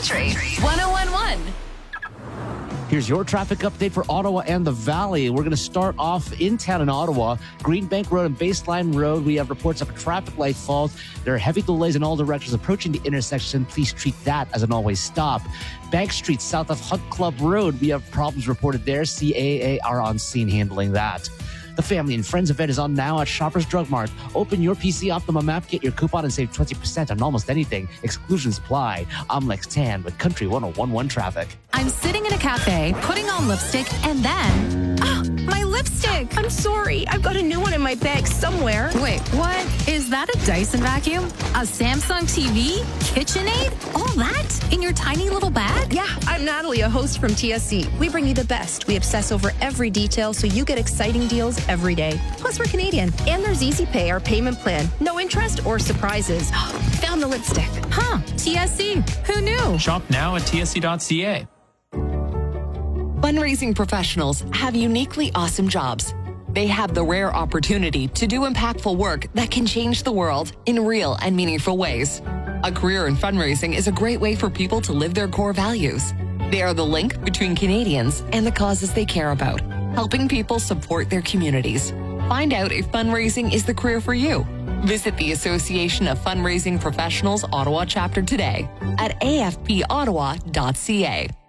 Country 1011. Here's your traffic update for Ottawa and the Valley. We're going to start off in town in Ottawa. Greenbank Road and Baseline Road, we have reports of a traffic light fault. There are heavy delays in all directions approaching the intersection. Please treat that as an always stop. Bank Street, south of Hunt Club Road, we have problems reported there. CAA are on scene handling that. The Family and Friends event is on now at Shoppers Drug Mart. Open your PC Optimum app, get your coupon, and save 20% on almost anything. Exclusions apply. I'm Lex Tan with Country 1011 traffic. I'm sitting in a cafe, putting on lipstick, and then... my lipstick! I'm sorry. I've got a new one in my bag somewhere. Wait, what? Is that a Dyson vacuum? A Samsung TV? KitchenAid? All that? In your tiny little bag? Yeah, I'm Natalie, a host from TSC. We bring you the best. We obsess over every detail so you get exciting deals every day. Plus, we're Canadian. And there's Easy Pay, our payment plan. No interest or surprises. Found the lipstick. Huh, TSC. Who knew? Shop now at tsc.ca. Fundraising professionals have uniquely awesome jobs. They have the rare opportunity to do impactful work that can change the world in real and meaningful ways. A career in fundraising is a great way for people to live their core values. They are the link between Canadians and the causes they care about, helping people support their communities. Find out if fundraising is the career for you. Visit the Association of Fundraising Professionals Ottawa chapter today at afpottawa.ca.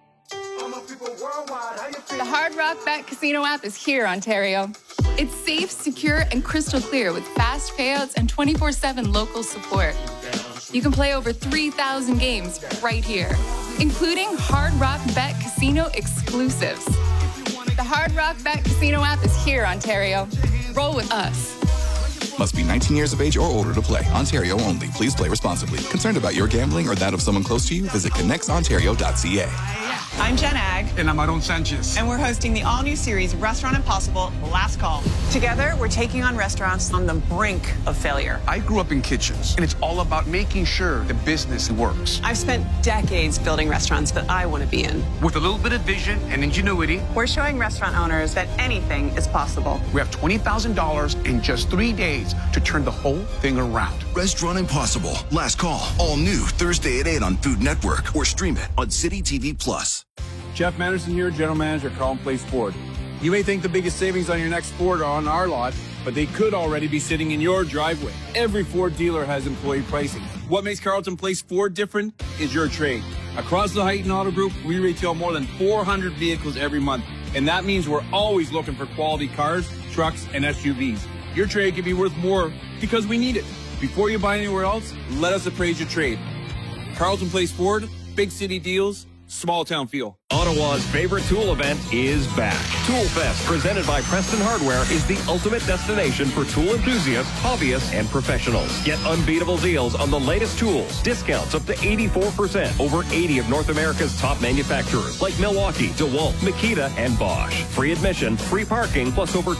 The Hard Rock Bet Casino app is here, Ontario. It's safe, secure, and crystal clear with fast payouts and 24/7 local support. You can play over 3,000 games right here, including Hard Rock Bet Casino exclusives. The Hard Rock Bet Casino app is here, Ontario. Roll with us. Must be 19 years of age or older to play. Ontario only. Please play responsibly. Concerned about your gambling or that of someone close to you? Visit connectsontario.ca. I'm Jen Ag. And I'm Aaron Sanchez. And we're hosting the all-new series Restaurant Impossible, Last Call. Together, we're taking on restaurants on the brink of failure. I grew up in kitchens, and it's all about making sure the business works. I've spent decades building restaurants that I want to be in. With a little bit of vision and ingenuity, we're showing restaurant owners that anything is possible. We have $20,000 in just 3 days to turn the whole thing around. Restaurant Impossible, Last Call, all new Thursday at 8 on Food Network or stream it on City TV Plus. Jeff Manderson here, General Manager at Carlton Place Ford. You may think the biggest savings on your next Ford are on our lot, but they could already be sitting in your driveway. Every Ford dealer has employee pricing. What makes Carlton Place Ford different is your trade. Across the Heighton Auto Group, we retail more than 400 vehicles every month, and that means we're always looking for quality cars, trucks, and SUVs. Your trade can be worth more because we need it. Before you buy anywhere else, let us appraise your trade. Carlton Place Ford, big city deals, small town feel. Ottawa's favorite tool event is back. Tool Fest, presented by Preston Hardware, is the ultimate destination for tool enthusiasts, hobbyists, and professionals. Get unbeatable deals on the latest tools. Discounts up to 84%. Over 80 of North America's top manufacturers like Milwaukee, DeWalt, Makita, and Bosch. Free admission, free parking, plus over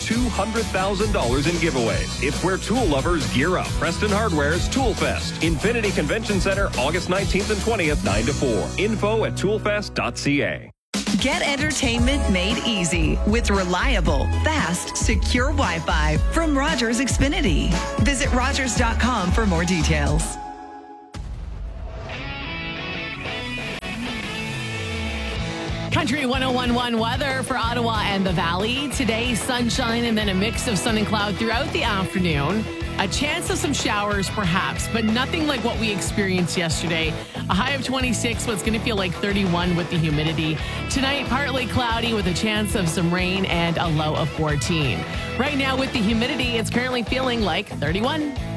$200,000 in giveaways. It's where tool lovers gear up. Preston Hardware's Tool Fest. Infinity Convention Center, August 19th and 20th, 9 to 4. Info at toolfest.ca. Get entertainment made easy with reliable, fast, secure Wi-Fi from Rogers Xfinity. Visit Rogers.com for more details. Country 1011 weather for Ottawa and the Valley. Today, sunshine and then a mix of sun and cloud throughout the afternoon. A chance of some showers, perhaps, but nothing like what we experienced yesterday. A high of 26, what's going to feel like 31 with the humidity. Tonight, partly cloudy with a chance of some rain and a low of 14. Right now, with the humidity, it's currently feeling like 31.